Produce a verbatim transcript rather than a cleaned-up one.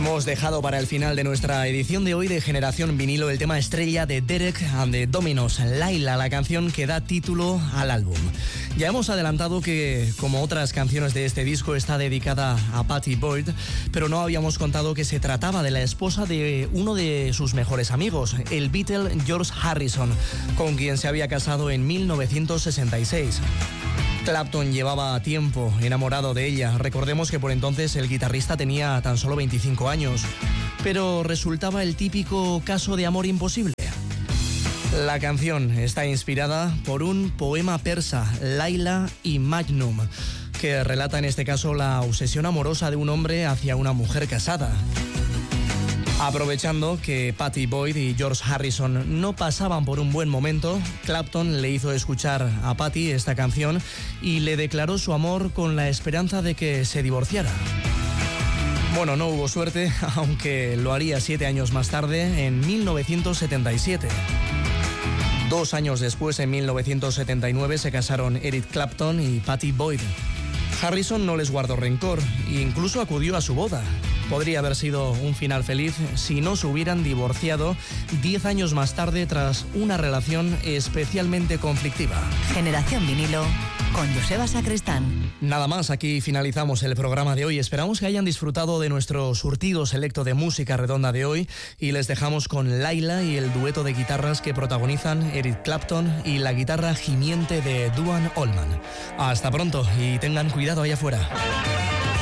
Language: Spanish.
Hemos dejado para el final de nuestra edición de hoy de Generación Vinilo el tema estrella de Derek and the Dominos, Laila, la canción que da título al álbum. Ya hemos adelantado que, como otras canciones de este disco, está dedicada a Pattie Boyd, pero no habíamos contado que se trataba de la esposa de uno de sus mejores amigos, el Beatle George Harrison, con quien se había casado en mil novecientos sesenta y seis. Clapton llevaba tiempo enamorado de ella. Recordemos que por entonces el guitarrista tenía tan solo veinticinco años, pero resultaba el típico caso de amor imposible. La canción está inspirada por un poema persa, Laila y Majnun, que relata en este caso la obsesión amorosa de un hombre hacia una mujer casada. Aprovechando que Pattie Boyd y George Harrison no pasaban por un buen momento, Clapton le hizo escuchar a Pattie esta canción y le declaró su amor con la esperanza de que se divorciara. Bueno, no hubo suerte, aunque lo haría siete años más tarde, en mil novecientos setenta y siete. Dos años después, en mil novecientos setenta y nueve, se casaron Eric Clapton y Pattie Boyd. Harrison no les guardó rencor e incluso acudió a su boda. Podría haber sido un final feliz si no se hubieran divorciado diez años más tarde tras una relación especialmente conflictiva. Generación Vinilo con Joseba Sacristán. Nada más, aquí finalizamos el programa de hoy. Esperamos que hayan disfrutado de nuestro surtido selecto de música redonda de hoy y les dejamos con Laila y el dueto de guitarras que protagonizan Eric Clapton y la guitarra gimiente de Duane Allman. Hasta pronto y tengan cuidado allá afuera.